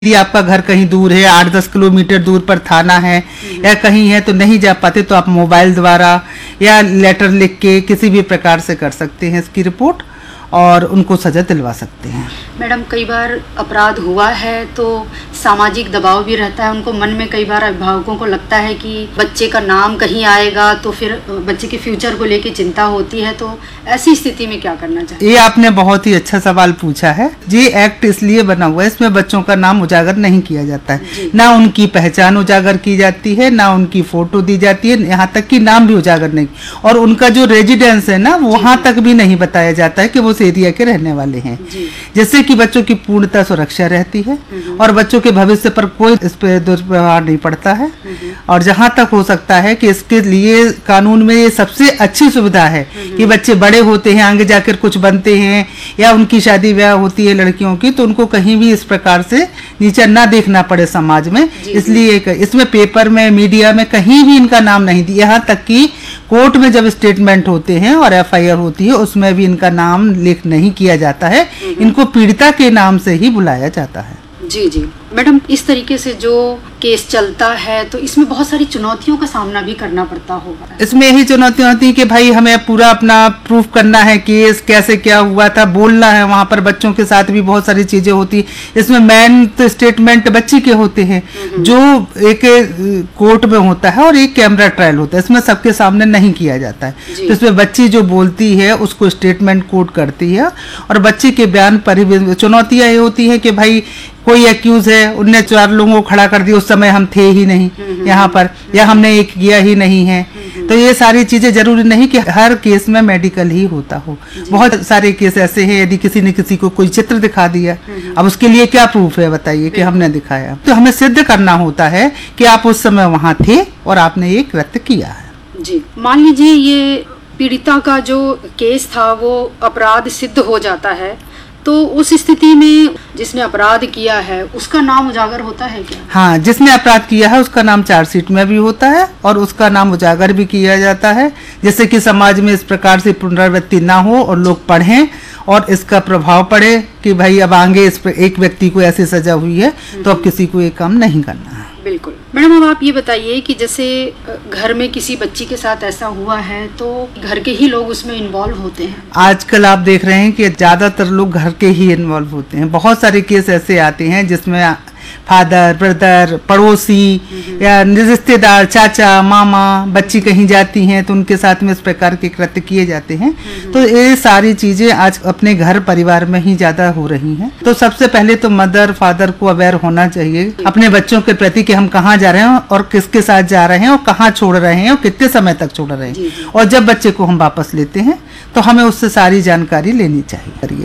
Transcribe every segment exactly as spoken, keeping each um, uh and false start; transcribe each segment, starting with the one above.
यदि आपका घर कहीं दूर है, आठ दस किलोमीटर दूर पर थाना है या कहीं है तो नहीं जा पाते, तो आप मोबाइल द्वारा या लेटर लिख के किसी भी प्रकार से कर सकते हैं इसकी रिपोर्ट और उनको सजा दिलवा सकते हैं। मैडम, कई बार अपराध हुआ है तो सामाजिक दबाव भी रहता है, उनको मन में कई बार अभिभावकों को लगता है कि बच्चे का नाम कहीं आएगा तो फिर बच्चे के फ्यूचर को लेके चिंता होती है, तो ऐसी स्थिति में क्या करना चाहिए? ये आपने बहुत ही अच्छा सवाल पूछा है। ये एक्ट इसलिए बना हुआ है, इसमें बच्चों का नाम उजागर नहीं किया जाता है, ना उनकी पहचान उजागर की जाती है, ना उनकी फोटो दी जाती है, यहाँ तक कि नाम भी उजागर नहीं, और उनका जो रेजिडेंस है ना वहाँ तक भी नहीं बताया जाता है कि वो एरिया के रहने वाले हैं, जिससे कि बच्चों की पूर्णतः सुरक्षा रहती है और बच्चों के भविष्य पर कोई इस पे दुष्प्रभाव नहीं पड़ता है। और जहां तक हो सकता है कि इसके लिए कानून में ये सबसे अच्छी सुविधा है कि बच्चे बड़े होते हैं, आगे जाकर कुछ बनते हैं या उनकी शादी ब्याह होती है लड़कियों की, तो उनको कहीं भी इस प्रकार से नीचा ना देखना पड़े समाज में। इसलिए इसमें पेपर में, मीडिया में कहीं भी इनका नाम नहीं दिया, यहाँ तक कि कोर्ट में जब स्टेटमेंट होते हैं और एफ आई आर होती है उसमें भी इनका नाम लिख नहीं किया जाता है, इनको पीड़िता के नाम से ही बुलाया जाता है। जी जी मैडम, इस तरीके से जो केस चलता है तो इसमें बहुत सारी चुनौतियों का सामना भी करना पड़ता होगा। इसमें यही चुनौतियां होती है कि भाई हमें पूरा अपना प्रूफ करना है, केस कैसे क्या हुआ था बोलना है, वहाँ पर बच्चों के साथ भी बहुत सारी चीजें होती। इसमें मेन तो स्टेटमेंट बच्ची के होते हैं जो एक कोर्ट में होता है और एक कैमरा ट्रायल होता है, इसमें सबके सामने नहीं किया जाता है। तो इसमें बच्ची जो बोलती है उसको स्टेटमेंट कोर्ट करती है और बच्ची के बयान पर ही चुनौतियां ये होती है कि भाई कोई एक्यूज है, उनने चार लोगों को खड़ा कर दिया, उस समय हम थे ही नहीं यहाँ पर, या हमने एक किया ही नहीं है। तो ये सारी चीजें जरूरी नहीं कि हर केस में मेडिकल ही होता हो। बहुत सारे केस ऐसे हैं, यदि किसी ने किसी को कोई चित्र दिखा दिया, अब उसके लिए क्या प्रूफ है बताइए कि हमने दिखाया, तो हमें सिद्ध करना होता है कि आप उस समय वहाँ थे और आपने ये कृत्य किया है। जी, मान लीजिए ये पीड़िता का जो केस था वो अपराध सिद्ध हो जाता है, तो उस स्थिति में जिसने अपराध किया है उसका नाम उजागर होता है क्या? हाँ, जिसने अपराध किया है उसका नाम चार्जशीट में भी होता है और उसका नाम उजागर भी किया जाता है, जिससे कि समाज में इस प्रकार से पुनरावृत्ति ना हो और लोग पढ़ें और इसका प्रभाव पड़े कि भाई अब आगे इस एक व्यक्ति को ऐसी सजा हुई है तो अब किसी को ये काम नहीं करना है। बिल्कुल। मैडम, अब आप ये बताइए कि जैसे घर में किसी बच्ची के साथ ऐसा हुआ है तो घर के ही लोग उसमें इन्वॉल्व होते हैं। आजकल आप देख रहे हैं कि ज्यादातर लोग घर के ही इन्वॉल्व होते हैं। बहुत सारे केस ऐसे आते हैं जिसमें फादर, ब्रदर, पड़ोसी या रिश्तेदार, चाचा, मामा, बच्ची कहीं जाती हैं तो उनके साथ में इस प्रकार के कृत्य किए जाते हैं। तो ये सारी चीजें आज अपने घर परिवार में ही ज्यादा हो रही हैं। तो सबसे पहले तो मदर फादर को अवेयर होना चाहिए अपने बच्चों के प्रति कि हम कहाँ जा रहे हैं और किसके साथ जा रहे हैं और कहाँ छोड़ रहे हैं और कितने समय तक छोड़ रहे हैं, और जब बच्चे को हम वापस लेते हैं तो हमें उससे सारी जानकारी लेनी चाहिए। करिए।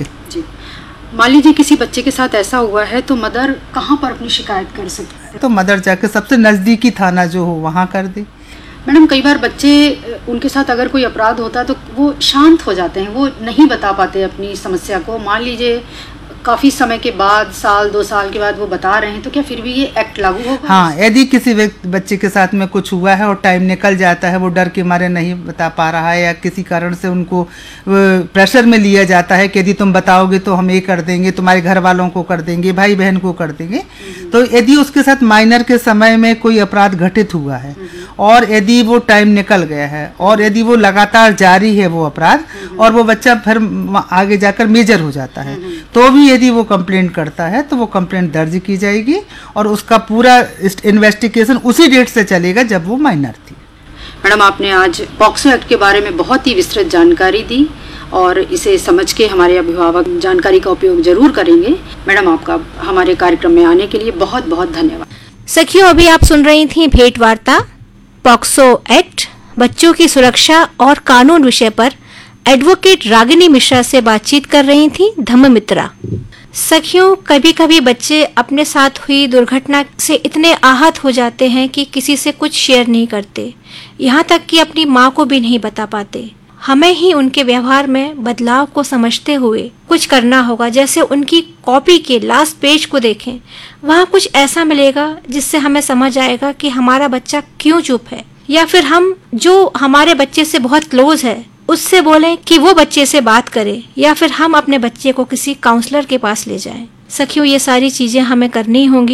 मान लीजिए किसी बच्चे के साथ ऐसा हुआ है तो मदर कहाँ पर अपनी शिकायत कर सकती है? तो मदर जाकर सबसे नजदीकी थाना जो हो वहाँ कर दे। मैडम, कई बार बच्चे उनके साथ अगर कोई अपराध होता है तो वो शांत हो जाते हैं, वो नहीं बता पाते अपनी समस्या को। मान लीजिए काफी समय के बाद, साल दो साल के बाद वो बता रहे हैं, तो क्या फिर भी ये एक्ट लागू होगा? हाँ, यदि किसी बच्चे के साथ में कुछ हुआ है और टाइम निकल जाता है, वो डर के मारे नहीं बता पा रहा है या किसी कारण से उनको प्रेशर में लिया जाता है कि यदि तुम बताओगे तो हम ये कर देंगे, तुम्हारे घर वालों को कर देंगे, भाई बहन को कर देंगे, तो यदि उसके साथ माइनर के समय में कोई अपराध घटित हुआ है और यदि वो टाइम निकल गया है और यदि वो लगातार जारी है वो अपराध और वो बच्चा फिर आगे जाकर मेजर हो जाता है, तो भी यदि वो कंप्लेंट करता है तो वो कंप्लेंट दर्ज की जाएगी और उसका पूरा इन्वेस्टिगेशन उसी डेट से चलेगा जब वो माइनर थी। मैडम, आपने आज पॉक्सो एक्ट के बारे में बहुत ही विस्तृत जानकारी दी और इसे समझ के हमारे अभिभावक जानकारी का उपयोग जरूर करेंगे। मैडम, आपका हमारे कार्यक्रम में आने के लिए बहुत बहुत धन्यवाद। सखियों, अभी आप सुन रही थी भेंट वार्ता पॉक्सो एक्ट, बच्चों की सुरक्षा और कानून विषय पर एडवोकेट रागिनी मिश्रा से बातचीत कर रही थी धम्म मित्रा। सखियों, कभी कभी बच्चे अपने साथ हुई दुर्घटना से इतने आहत हो जाते हैं कि किसी से कुछ शेयर नहीं करते, यहाँ तक कि अपनी माँ को भी नहीं बता पाते। हमें ही उनके व्यवहार में बदलाव को समझते हुए कुछ करना होगा। जैसे उनकी कॉपी के लास्ट पेज को देखें, वहाँ कुछ ऐसा मिलेगा जिससे हमें समझ आएगा कि हमारा बच्चा क्यों चुप है, या फिर हम जो हमारे बच्चे से बहुत क्लोज है उससे बोलें कि वो बच्चे से बात करे, या फिर हम अपने बच्चे को किसी काउंसलर के पास ले जाएं। सखियों, ये सारी चीजें हमें करनी होंगी